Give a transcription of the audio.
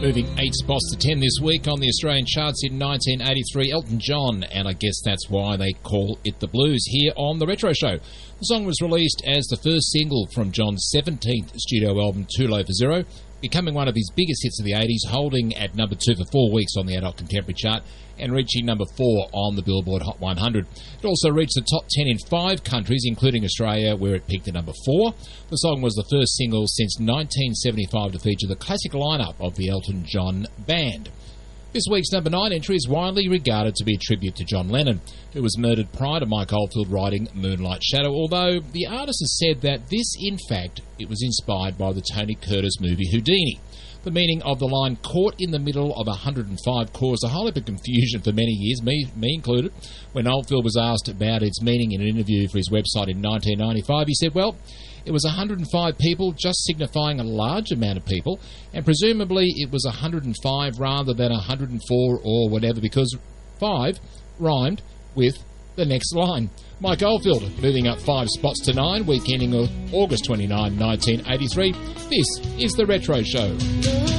Moving 8 spots to 10 this week on the Australian charts in 1983, Elton John, and I guess that's why they call it the blues here on The Retro Show. The song was released as the first single from John's 17th studio album, Too Low for Zero, becoming one of his biggest hits of the 80s, holding at number 2 for 4 weeks on the Adult Contemporary chart and reaching number 4 on the Billboard Hot 100. It also reached the top 10 in 5 countries, including Australia, where it peaked at number 4. The song was the first single since 1975 to feature the classic lineup of the Elton John Band. This week's number 9 entry is widely regarded to be a tribute to John Lennon, who was murdered prior to Mike Oldfield writing Moonlight Shadow, although the artist has said that this, in fact, it was inspired by the Tony Curtis movie Houdini. The meaning of the line, caught in the middle of 105, caused a whole heap of confusion for many years, me included. When Oldfield was asked about its meaning in an interview for his website in 1995, he said, well, it was 105 people, just signifying a large amount of people, and presumably it was 105 rather than 104 or whatever, because 5 rhymed with the next line. Mike Oldfield moving up 5 spots to 9, week ending of August 29, 1983. This is The Retro Show.